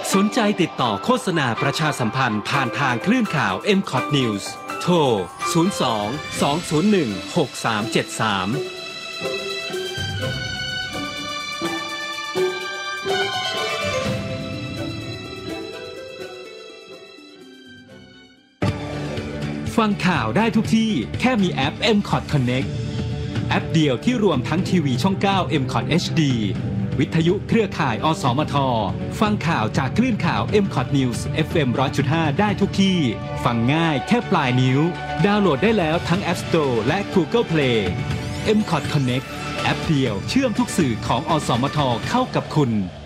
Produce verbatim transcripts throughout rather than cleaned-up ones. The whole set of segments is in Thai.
สนใจติดต่อโฆษณาประชาสัมพันธ์ผ่านทางคลื่นข่าว เอ็ม คอท News โทร ศูนย์ สอง สอง ศูนย์ หนึ่ง หก สาม เจ็ด สาม ฟังข่าวได้ทุกที่แค่มีแอป เอ็ม คอท Connect แอปเดียวที่รวมทั้งทีวีช่อง เก้า เอ็ม คอท เอช ดี วิทยุเครือข่ายอสมทฟังข่าวจากคลื่นข่าว เอ็ม คอท News เอฟ เอ็ม หนึ่งร้อยจุดห้า ได้ทุกที่ฟังง่ายแค่ปลายนิ้วดาวน์โหลดได้แล้วทั้ง App Store และ Google Play เอ็ม คอท Connect แอปเดียวเชื่อมทุกสื่อของอสมทเข้ากับคุณ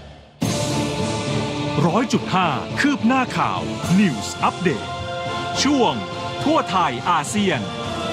ร้อยจุดห้า คืบหน้าข่าว News Update ช่วงทั่วไทยอาเซียน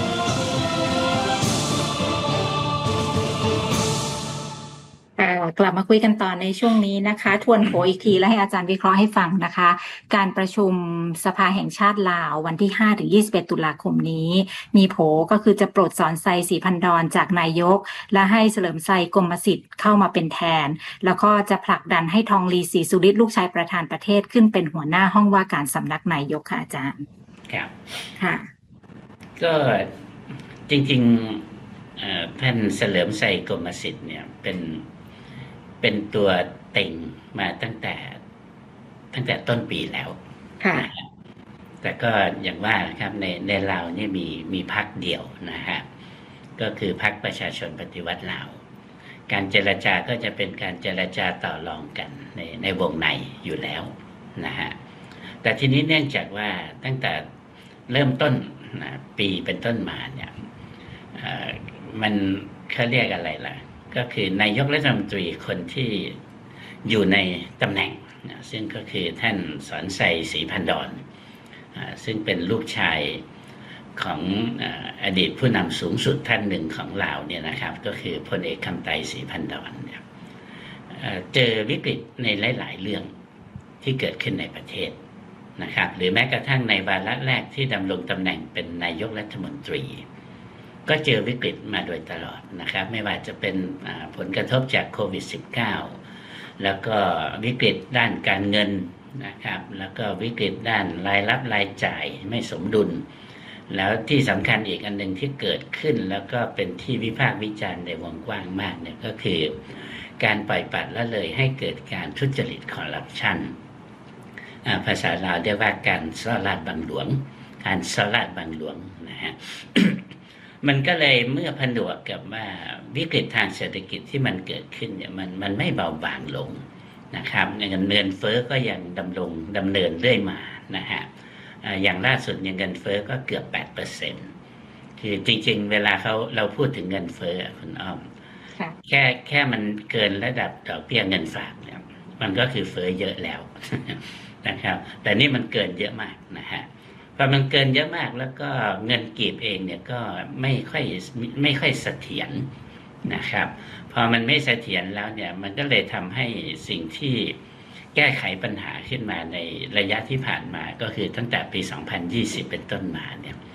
กลับมาคุยกันต่อในช่วงนี้นะคะทวนโผอีกทีและให้อาจารย์วิเคราะห์ให้ฟังนะคะการประชุมสภาแห่งชาติลาววันที่ ห้าถึงยี่สิบเอ็ด ตุลาคมนี้มีโผก็คือจะปลดสอนไซศรีพันดรจากนายกและให้เฉลิมไซกรมสิทธิ์เข้ามาเป็นแทนแล้วก็จะผลักดันให้ทองลีศรีสุฤทธิ์ลูกชายประธานประเทศขึ้นเป็นหัวหน้าห้องว่าการสำนักนายกค่ะอาจารย์ครับค่ะก็จริงๆท่านเฉลิมไซกรมสิทธิ์เนี่ยเป็นเป็นตัวเต็งมาตั้งแต่ตั้งแต่ต้นปีแล้วนะฮะแต่ก็อย่างว่าครับในในลาวนี่มีมีพรรคเดียวนะฮะก็คือพรรคประชาชนปฏิวัติลาวการเจรจาก็จะเป็นการเจรจาต่อรองกันในในวงในอยู่แล้วนะฮะแต่ทีนี้เนื่องจากว่าตั้งแต่เริ่มต้นนะปีเป็นต้นมาเนี่ยมันเขาเรียกอะไรล่ะก็คือนายกรัฐมนตรีคนที่อยู่ในตำแหน่งนะซึ่งก็คือท่านสอนไซศรีพันดรซึ่งเป็นลูกชายของอดีตผู้นำสูงสุดท่านหนึ่งของลาวเนี่ยนะครับก็คือพลเอกคำไตศรีพันดรเนี่ยเจอวิกฤตในหลายๆเรื่องที่เกิดขึ้นในประเทศนะครับหรือแม้กระทั่งในวาระแรกที่ดำรงตำแหน่งเป็นนายกรัฐมนตรีก็เจอวิกฤตมาโดยตลอดนะครับไม่ว่าจะเป็นผลกระทบจากโควิด สิบเก้า แล้วก็วิกฤตด้านการเงินนะครับแล้วก็วิกฤตด้านรายรับรายจ่ายไม่สมดุลแล้วที่สำคัญอีกอันหนึ่งที่เกิดขึ้นแล้วก็เป็นที่วิพากษ์วิจารณ์ในวงกว้างมากเนี่ยก็คือการปล่อยปละละเลยให้เกิดการทุจริตคอร์รัปชันภาษาลาวเรียกว่าการซ่อราดบังหลวงการซ่อราดบังหลวงนะฮะ มันก็เลยเมื่อผนวกกับว่าวิกฤตทางเศรษฐกิจที่มันเกิดขึ้นเนี่ยมันมันไม่เบาบางลงนะครับเงินเงินเฟ้อก็ยังดำรงดำเนินเรื่อยมานะฮะอย่างล่าสุดเงินเฟ้อก็เกือบ แปดเปอร์เซ็นต์ คือจริงๆเวลาเขาเราพูดถึงเงินเฟ้อคุณอ้อมแค่แค่มันเกินระดับดอกเบี้ยเงินฝากเนี่ยมันก็คือเฟ้อเยอะแล้วนะครับแต่นี่มันเกินเยอะมากนะฮะพอมันเกินเยอะมากแล้วก็เงินกีบเองเนี่ยก็ไม่ค่อยไม่ค่อยเสถียรนะครับพอมันไม่เสถียรแล้วเนี่ยมันก็เลยทำให้สิ่งที่แก้ไขปัญหาขึ้นมาในระยะที่ผ่านมาก็คือตั้งแต่ปีสองพันยี่สิบเป็นต้นมาเนี่ย